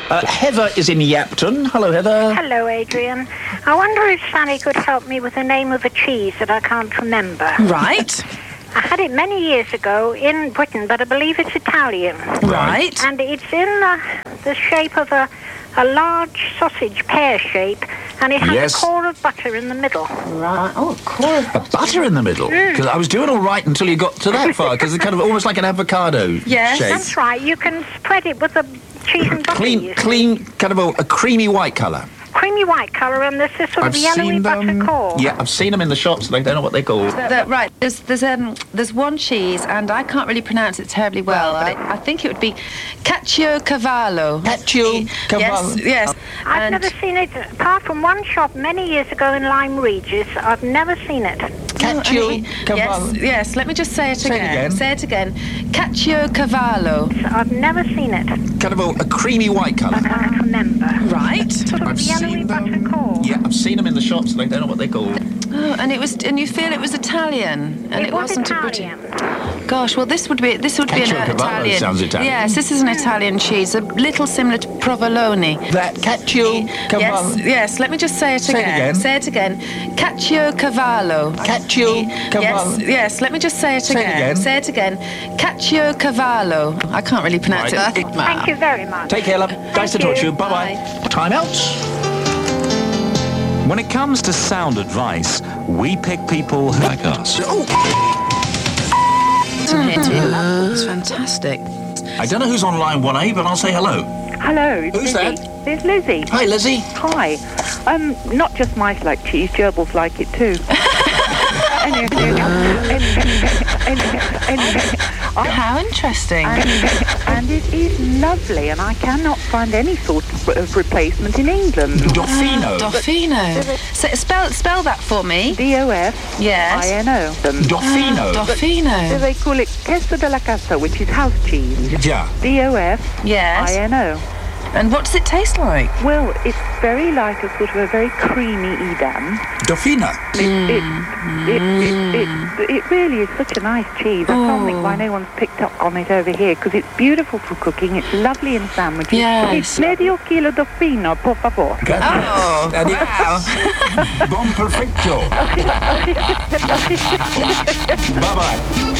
Heather is in Yapton. Hello, Heather. Hello, Adrian. I wonder if Sally could help me with the name of a cheese that I can't remember. Right. I had it many years ago in Britain, but I believe it's Italian. Right. And it's in the shape of a large sausage, pear shape, and it has a core of butter in the middle. Right. Oh, a core of butter. Butter in the middle? Because I was doing all right until you got to that far, because it's kind of almost like an avocado shape. That's right. You can spread it with the cheese and butter. Clean, kind of a creamy white colour. Creamy white colour, and there's this sort of yellowy butter core. Yeah, I've seen them in the shops, and I don't know what they're called. Right, there's one cheese, and I can't really pronounce it terribly well, but I think it would be Caciocavallo. Caciocavallo? Yes. I've never seen it, apart from one shop many years ago in Lyme Regis. I've never seen it. Caciocavallo? Yes, let me just say it again. Say it again. Caciocavallo. I've never seen it. Kind of a creamy white colour. I can't remember. Right. Sort of yellowy butter core. Yeah, I've seen them in the shops, and I don't know what they're called. Oh, and you feel it was Italian, and it wasn't Italian. Gosh, well this would be an Italian. Sounds Italian. Yes, this is an Italian cheese, a little similar to provolone. That Caciocavallo. Yes. Let me just say it again. Say it again. Caciocavallo. Caciocavallo. Yes. Let me just say it again. Say it again. Caciocavallo. I can't really pronounce it. Thank you very much. Take care, love. Nice to talk to you. Bye-bye. Time out. When it comes to sound advice, we pick people who like us. It's fantastic. I don't know who's on line 1A, but I'll say hello. Hello. Who's Lizzie. that? It's Lizzie. Hi, Lizzie. Hi. Not just mice like cheese, gerbils like it too. How interesting. And it is lovely, and I cannot find any sort of replacement in England. Doffino. Doffino. So spell that for me. D-O-F-I-N-O. Yes. Doffino. Doffino. So they call it queso della casa, which is house cheese. Yeah. D-O-F-I-N-O. Yes. And what does it taste like? Well, it's very like a sort of a very creamy Edam. Doffino. It really is such a nice cheese. I can't think why no one's picked up on it over here, because it's beautiful for cooking. It's lovely in sandwiches. Yes. It's medio kilo doffino, por favor. Oh, wow. Bon perfecto. Bye-bye.